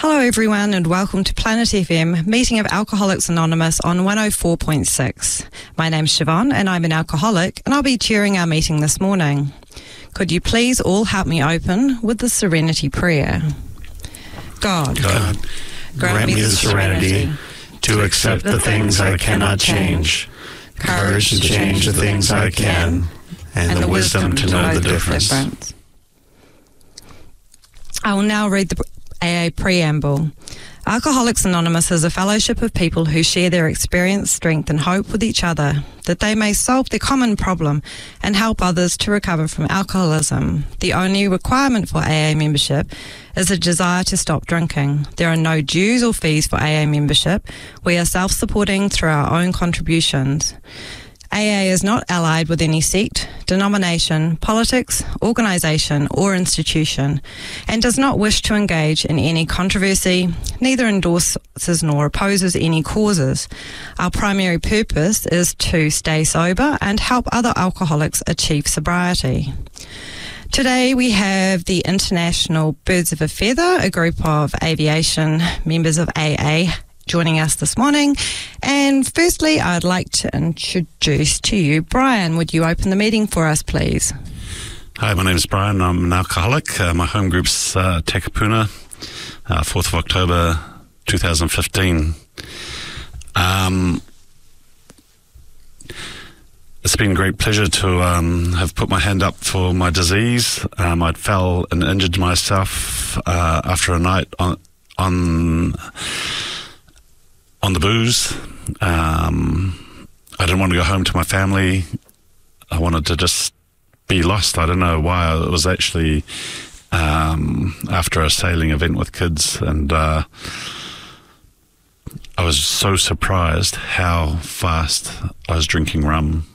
Hello everyone and welcome to Planet FM, meeting of Alcoholics Anonymous on 104.6. My name's Siobhan and I'm an alcoholic and I'll be chairing our meeting this morning. Could you please all help me open with the Serenity Prayer? God, grant me the serenity to accept the things I cannot change, courage to change the things I can, and the wisdom to know the difference. I will now read the AA Preamble. Alcoholics Anonymous is a fellowship of people who share their experience, strength and hope with each other, that they may solve their common problem and help others to recover from alcoholism. The only requirement for AA membership is a desire to stop drinking. There are no dues or fees for AA membership. We are self-supporting through our own contributions. AA is not allied with any sect, denomination, politics, organisation or institution and does not wish to engage in any controversy, neither endorses nor opposes any causes. Our primary purpose is to stay sober and help other alcoholics achieve sobriety. Today we have the International Birds of a Feather, a group of aviation members of AA, joining us this morning. And firstly, I'd like to introduce to you Brian. Would you open the meeting for us, please? Hi, my name is Brian. I'm an alcoholic. My home group's Takapuna, 4th of October 2015. It's been a great pleasure to have put my hand up for my disease. I'd fell and injured myself after a night on the booze. I didn't want to go home to my family. I wanted to just be lost. I don't know why. It was actually after a sailing event with kids, and I was so surprised how fast I was drinking rum.